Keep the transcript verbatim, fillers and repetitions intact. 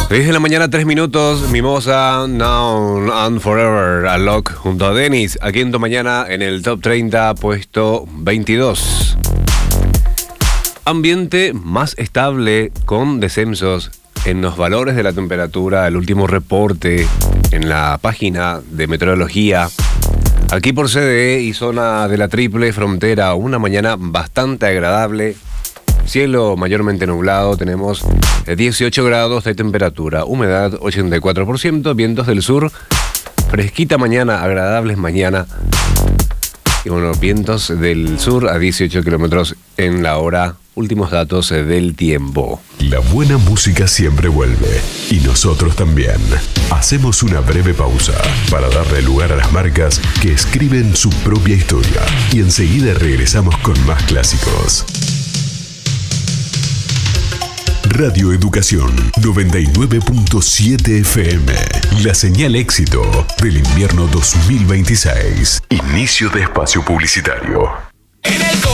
diez de la mañana, tres minutos. Mimosa, Now and Forever, Alok junto a Dennis. Aquí en Tu Mañana en el Top treinta, puesto veintidós. Ambiente más estable con descensos en los valores de la temperatura. El último reporte en la página de meteorología. Aquí por C D E y zona de la Triple Frontera, una mañana bastante agradable. Cielo mayormente nublado, tenemos dieciocho grados de temperatura, humedad ochenta y cuatro por ciento, vientos del sur, fresquita mañana, agradables mañana. Y bueno, vientos del sur a dieciocho kilómetros en la hora. Últimos datos del tiempo. La buena música siempre vuelve, y nosotros también. Hacemos una breve pausa para darle lugar a las marcas que escriben su propia historia, y enseguida regresamos con más clásicos. Radio Educación noventa y nueve punto siete F M. La señal éxito del invierno dos mil veintiséis. Inicio de espacio publicitario.